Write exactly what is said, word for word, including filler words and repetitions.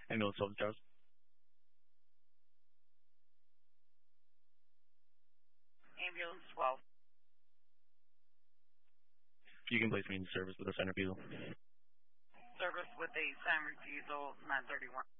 Ambulance twelve Charles. Ambulance twelve. You can place me in service with a center refusal. Service with a sign refusal, nine thirty-one.